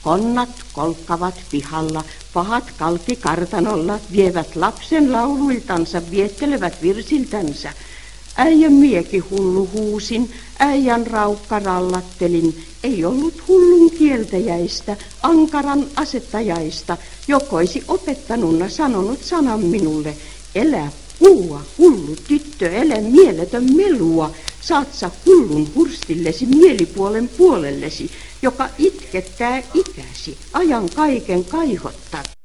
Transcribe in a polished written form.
Konnat kolkkavat pihalla, pahat kalkki kartanolla, vievät lapsen lauluiltansa, viettelevät virsiltänsä. Äijän mieki hullu huusin, äijän raukka rallattelin, ei ollut hullun kieltäjäistä, ankaran asettajaista, jokoisi opettanuna sanonut sanan minulle, elä puua, hullu tyttö, elä mieletön melua, saat sä hullun hurstillesi mielipuolen puolellesi, joka itkettää ikäsi, ajan kaiken kaihottat.